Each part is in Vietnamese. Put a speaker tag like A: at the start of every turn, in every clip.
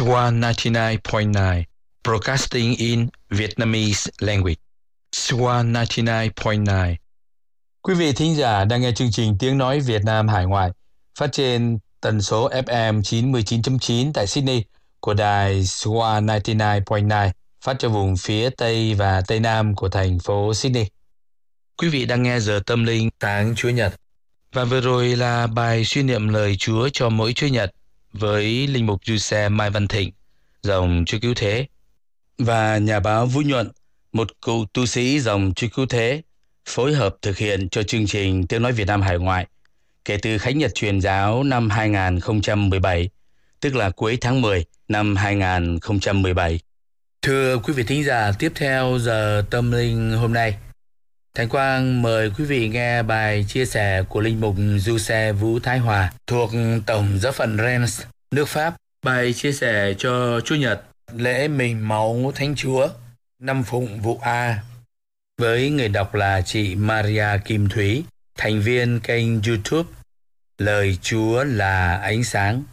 A: Swan 99.9 Broadcasting in Vietnamese Language. Swan 99.9. Quý vị thính giả đang nghe chương trình Tiếng Nói Việt Nam Hải Ngoại phát trên tần số FM 99.9 tại Sydney của đài Swan 99.9 phát cho vùng phía Tây và Tây Nam của thành phố Sydney. Quý vị đang nghe giờ tâm linh sáng Chúa Nhật. Và vừa rồi là bài suy niệm lời Chúa cho mỗi Chúa Nhật với linh mục Giuse Mai Văn Thịnh, dòng Chúa Cứu Thế, và nhà báo Vũ Nhuận, một cựu tu sĩ dòng Chúa Cứu Thế, phối hợp thực hiện cho chương trình Tiếng Nói Việt Nam Hải Ngoại kể từ Khánh Nhật Truyền giáo năm 2017, tức là cuối tháng 10 năm 2017. Thưa quý vị thính giả, tiếp theo giờ tâm linh hôm nay, Thánh Quang mời quý vị nghe bài chia sẻ của linh mục Giuse Vũ Thái Hòa thuộc Tổng giáo phận Rennes, nước Pháp. Bài chia sẻ cho Chủ nhật lễ mình máu Thánh Chúa, năm phụng vụ A, với người đọc là chị Maria Kim Thúy, thành viên kênh YouTube Lời Chúa là Ánh Sáng.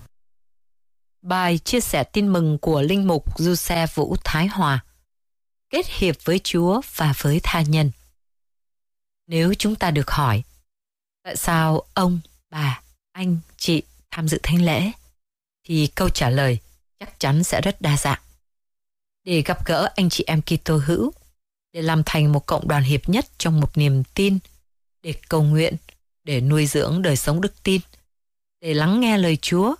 B: Bài chia sẻ tin mừng của linh mục Giuse Vũ Thái Hòa, kết hiệp với Chúa và với tha nhân. Nếu chúng ta được hỏi, tại sao ông, bà, anh, chị tham dự thánh lễ, thì câu trả lời chắc chắn sẽ rất đa dạng. Để gặp gỡ anh chị em Kitô hữu, để làm thành một cộng đoàn hiệp nhất trong một niềm tin, để cầu nguyện, để nuôi dưỡng đời sống đức tin, để lắng nghe lời Chúa.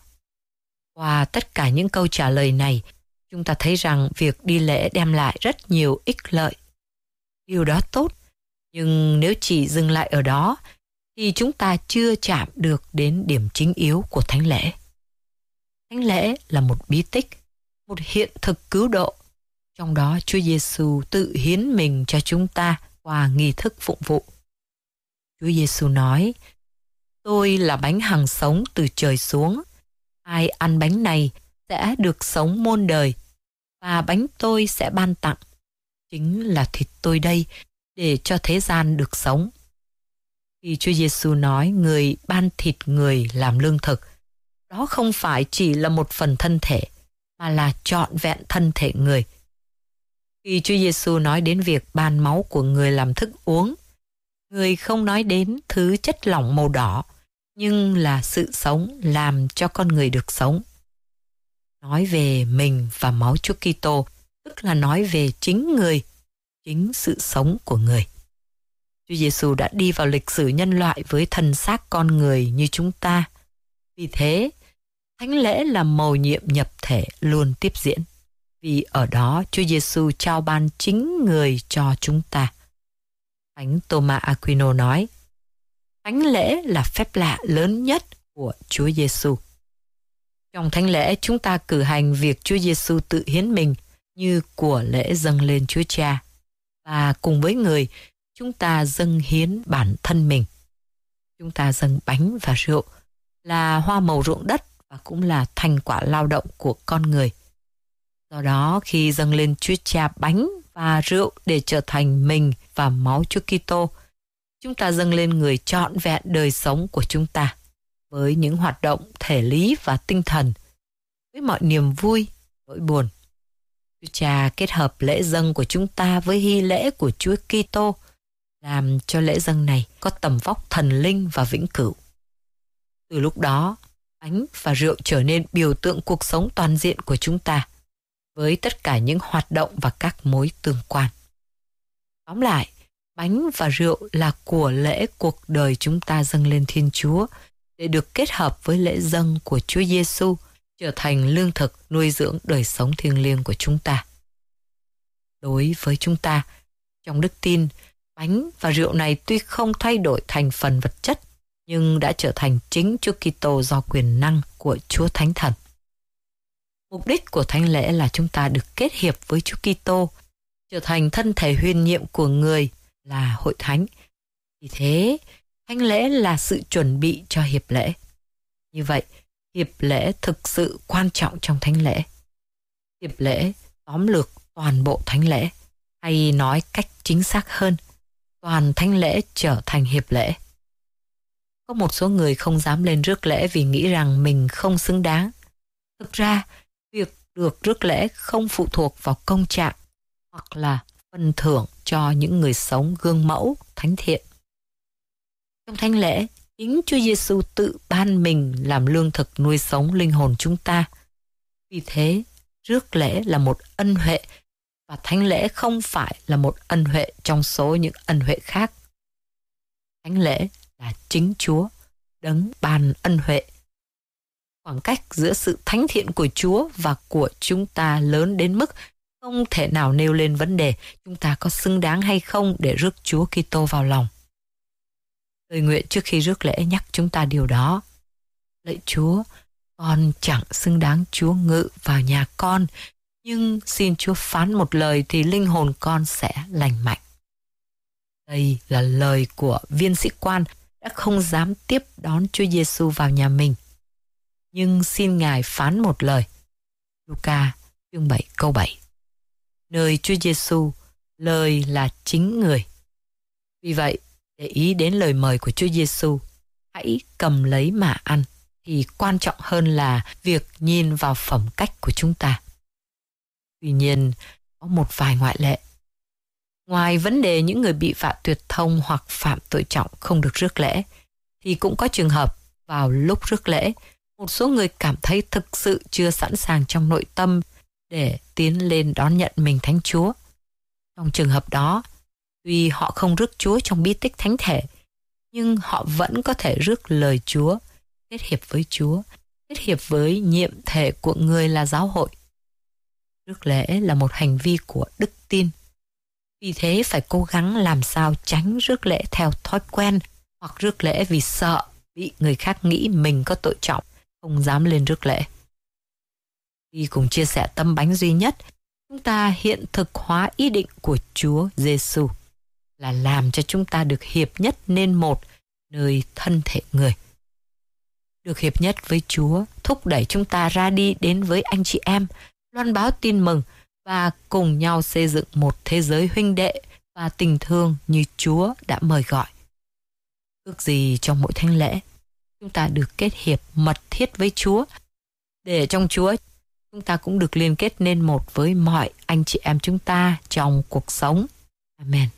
B: Qua tất cả những câu trả lời này, chúng ta thấy rằng việc đi lễ đem lại rất nhiều ích lợi. Điều đó tốt, nhưng nếu chỉ dừng lại ở đó, thì chúng ta chưa chạm được đến điểm chính yếu của thánh lễ. Thánh lễ là một bí tích, một hiện thực cứu độ. Trong đó Chúa Giêsu tự hiến mình cho chúng ta qua nghi thức phụng vụ. Chúa Giêsu nói, tôi là bánh hằng sống từ trời xuống. Ai ăn bánh này sẽ được sống muôn đời, và bánh tôi sẽ ban tặng. Chính là thịt tôi đây, để cho thế gian được sống. Khi Chúa Giêsu nói người ban thịt người làm lương thực, đó không phải chỉ là một phần thân thể, mà là trọn vẹn thân thể người. Khi Chúa Giêsu nói đến việc ban máu của người làm thức uống, người không nói đến thứ chất lỏng màu đỏ, nhưng là sự sống làm cho con người được sống. Nói về mình và máu Chúa Kitô, tức là nói về chính người, chính sự sống của người. Chúa Giêsu đã đi vào lịch sử nhân loại với thân xác con người như chúng ta. Vì thế, thánh lễ là mầu nhiệm nhập thể luôn tiếp diễn. Vì ở đó Chúa Giêsu trao ban chính người cho chúng ta. Thánh Thomas Aquino nói, thánh lễ là phép lạ lớn nhất của Chúa Giêsu. Trong thánh lễ chúng ta cử hành việc Chúa Giêsu tự hiến mình như của lễ dâng lên Chúa Cha, và cùng với người chúng ta dâng hiến bản thân mình. Chúng ta dâng bánh và rượu là hoa màu ruộng đất và cũng là thành quả lao động của con người. Do đó khi dâng lên Chúa Cha bánh và rượu để trở thành mình và máu Chúa Kitô, chúng ta dâng lên người trọn vẹn đời sống của chúng ta với những hoạt động thể lý và tinh thần, với mọi niềm vui, nỗi buồn. Chúa Cha kết hợp lễ dâng của chúng ta với hy lễ của Chúa Kitô, làm cho lễ dâng này có tầm vóc thần linh và vĩnh cửu. Từ lúc đó, bánh và rượu trở nên biểu tượng cuộc sống toàn diện của chúng ta, với tất cả những hoạt động và các mối tương quan. Tóm lại, bánh và rượu là của lễ cuộc đời chúng ta dâng lên Thiên Chúa để được kết hợp với lễ dâng của Chúa Giêsu, trở thành lương thực nuôi dưỡng đời sống thiêng liêng của chúng ta. Đối với chúng ta, trong đức tin, bánh và rượu này tuy không thay đổi thành phần vật chất, nhưng đã trở thành chính Chúa Kitô do quyền năng của Chúa Thánh Thần. Mục đích của thánh lễ là chúng ta được kết hiệp với Chúa Kitô, trở thành thân thể huyền nhiệm của người là hội thánh. Vì thế, thánh lễ là sự chuẩn bị cho hiệp lễ. Như vậy, hiệp lễ thực sự quan trọng trong thánh lễ. Hiệp lễ tóm lược toàn bộ thánh lễ, hay nói cách chính xác hơn, toàn thánh lễ trở thành hiệp lễ. Có một số người không dám lên rước lễ vì nghĩ rằng mình không xứng đáng. Thực ra, việc được rước lễ không phụ thuộc vào công trạng hoặc là phần thưởng cho những người sống gương mẫu thánh thiện. Trong thánh lễ, chính Chúa Giêsu tự ban mình làm lương thực nuôi sống linh hồn chúng ta. Vì thế, rước lễ là một ân huệ và thánh lễ không phải là một ân huệ trong số những ân huệ khác. Thánh lễ là chính Chúa đấng ban ân huệ. Khoảng cách giữa sự thánh thiện của Chúa và của chúng ta lớn đến mức không thể nào nêu lên vấn đề chúng ta có xứng đáng hay không để rước Chúa Kitô vào lòng. Lời nguyện trước khi rước lễ nhắc chúng ta điều đó. Lạy Chúa, con chẳng xứng đáng Chúa ngự vào nhà con, nhưng xin Chúa phán một lời thì linh hồn con sẽ lành mạnh. Đây là lời của viên sĩ quan đã không dám tiếp đón Chúa Giêsu vào nhà mình. Nhưng xin Ngài phán một lời. Luca chương 7 câu 7. Nơi Chúa Giêsu, lời là chính người. Vì vậy, để ý đến lời mời của Chúa Giêsu, hãy cầm lấy mà ăn, thì quan trọng hơn là việc nhìn vào phẩm cách của chúng ta. Tuy nhiên, có một vài ngoại lệ. Ngoài vấn đề những người bị vạ tuyệt thông hoặc phạm tội trọng không được rước lễ, thì cũng có trường hợp vào lúc rước lễ, một số người cảm thấy thực sự chưa sẵn sàng trong nội tâm để tiến lên đón nhận mình Thánh Chúa. Trong trường hợp đó, tuy họ không rước Chúa trong bí tích thánh thể, nhưng họ vẫn có thể rước lời Chúa, kết hiệp với Chúa, kết hiệp với nhiệm thể của người là giáo hội. Rước lễ là một hành vi của đức tin. Vì thế phải cố gắng làm sao tránh rước lễ theo thói quen hoặc rước lễ vì sợ bị người khác nghĩ mình có tội trọng, không dám lên rước lễ. Khi cùng chia sẻ tâm bánh duy nhất, chúng ta hiện thực hóa ý định của Chúa Giêsu là làm cho chúng ta được hiệp nhất nên một nơi thân thể người. Được hiệp nhất với Chúa thúc đẩy chúng ta ra đi đến với anh chị em, loan báo tin mừng và cùng nhau xây dựng một thế giới huynh đệ và tình thương như Chúa đã mời gọi. Ước gì trong mỗi thánh lễ, chúng ta được kết hiệp mật thiết với Chúa, để trong Chúa chúng ta cũng được liên kết nên một với mọi anh chị em chúng ta trong cuộc sống. Amen.